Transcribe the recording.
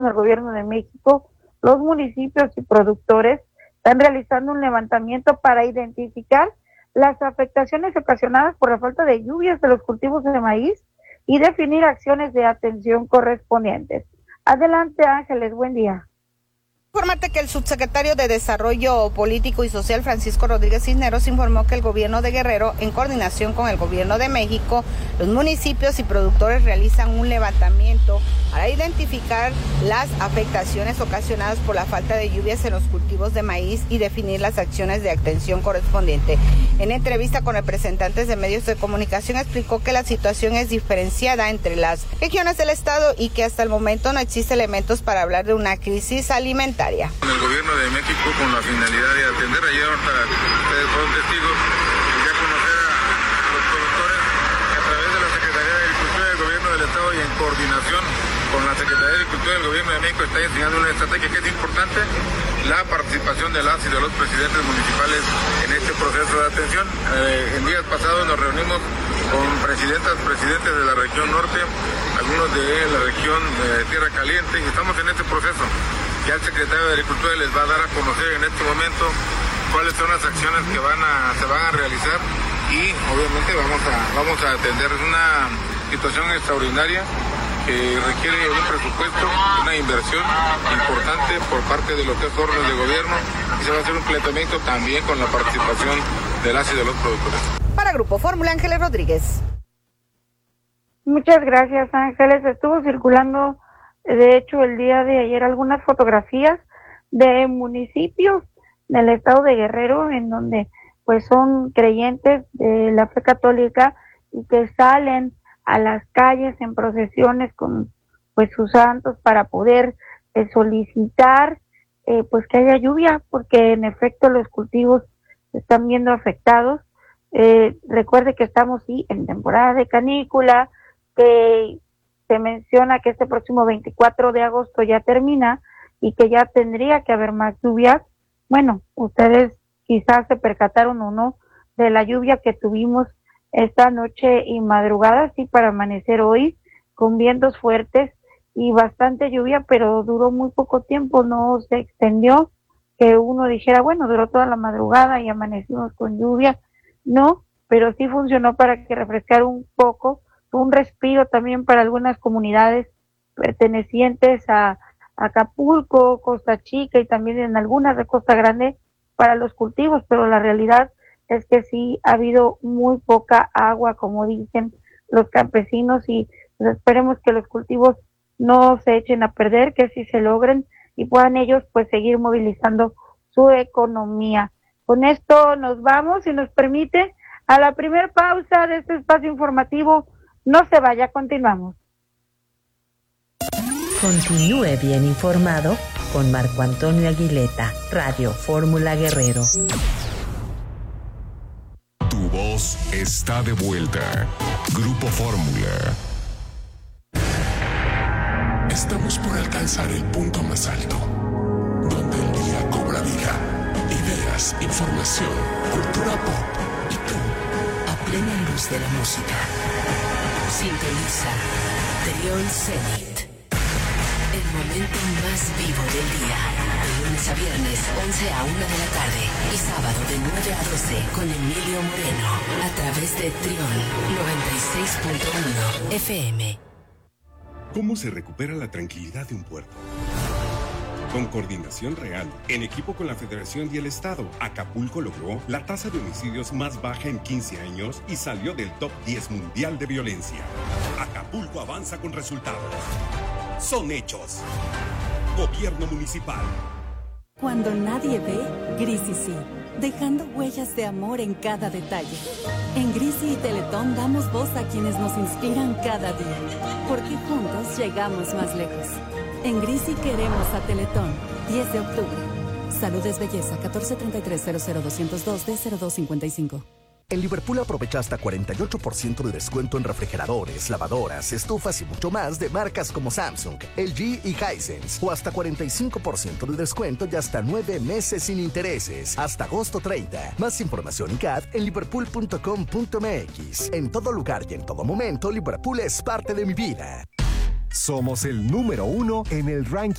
del Gobierno de México, los municipios y productores están realizando un levantamiento para identificar las afectaciones ocasionadas por la falta de lluvias de los cultivos de maíz y definir acciones de atención correspondientes. Adelante, Ángeles, buen día. Informarte que el subsecretario de Desarrollo Político y Social, Francisco Rodríguez Cisneros, informó que el gobierno de Guerrero, en coordinación con el gobierno de México, los municipios y productores realizan un levantamiento para identificar las afectaciones ocasionadas por la falta de lluvias en los cultivos de maíz y definir las acciones de atención correspondiente. En entrevista con representantes de medios de comunicación, explicó que la situación es diferenciada entre las regiones del estado y que hasta el momento no existe elementos para hablar de una crisis alimentaria. El gobierno de México, con la finalidad de atender, ayer ustedes fueron testigos, ya conocer a los productores a través de la Secretaría de Agricultura del gobierno del estado y en coordinación con la Secretaría de Agricultura del gobierno de México está diseñando una estrategia que es importante, la participación de las y de los presidentes municipales en este proceso de atención. En días pasados nos reunimos con presidentes de la región norte, algunos de la región Tierra Caliente, y estamos en este proceso. Ya el secretario de Agricultura les va a dar a conocer en este momento cuáles son las acciones que se van a realizar y obviamente vamos a atender. Es una situación extraordinaria que requiere un presupuesto, una inversión importante por parte de los tres órdenes de gobierno y se va a hacer un planteamiento también con la participación de las y de los productores. Para Grupo Fórmula, Ángeles Rodríguez. Muchas gracias, Ángeles. Estuvo circulando, de hecho, el día de ayer algunas fotografías de municipios del estado de Guerrero en donde pues son creyentes de la fe católica y que salen a las calles en procesiones con pues sus santos para poder solicitar pues que haya lluvia, porque en efecto los cultivos se están viendo afectados. Recuerde que estamos sí en temporada de canícula, que se menciona que este próximo 24 de agosto ya termina y que ya tendría que haber más lluvias. Bueno, ustedes quizás se percataron o no de la lluvia que tuvimos esta noche y madrugada, sí, para amanecer hoy, con vientos fuertes y bastante lluvia, pero duró muy poco tiempo, no se extendió, que uno dijera, bueno, duró toda la madrugada y amanecimos con lluvia. No, pero sí funcionó para que refrescara un poco, un respiro también para algunas comunidades pertenecientes a Acapulco, Costa Chica y también en algunas de Costa Grande para los cultivos, pero la realidad es que sí ha habido muy poca agua, como dicen los campesinos, y pues esperemos que los cultivos no se echen a perder, que sí se logren y puedan ellos pues seguir movilizando su economía. Con esto nos vamos, si nos permite, a la primer pausa de este espacio informativo. No se vaya, continuamos. Continúe bien informado con Marco Antonio Aguileta, Radio Fórmula Guerrero. Tu voz está de vuelta. Grupo Fórmula. Estamos por alcanzar el punto más alto, donde el día cobra vida. Ideas, información, cultura pop y tú, a plena luz de la música. Sintoniza Trión Zenit. El momento más vivo del día. De lunes a viernes, 11 a 1 de la tarde. Y sábado de 9 a 12 con Emilio Moreno. A través de Trión 96.1 FM. ¿Cómo se recupera la tranquilidad de un puerto? Con coordinación real, en equipo con la Federación y el Estado, Acapulco logró la tasa de homicidios más baja en 15 años y salió del top 10 mundial de violencia. Acapulco avanza con resultados. Son hechos. Gobierno municipal. Cuando nadie ve, Grisi sí, dejando huellas de amor en cada detalle. En Grisi y Teletón damos voz a quienes nos inspiran cada día, porque juntos llegamos más lejos. En Grisi queremos a Teletón. 10 de octubre. Salud es belleza. 1433-00202-D0255. En Liverpool aprovecha hasta 48% de descuento en refrigeradores, lavadoras, estufas y mucho más de marcas como Samsung, LG y Hisense. O hasta 45% de descuento y hasta 9 meses sin intereses. Hasta agosto 30. Más información y CAD en liverpool.com.mx. En todo lugar y en todo momento, Liverpool es parte de mi vida. Somos el número 1 en el ranking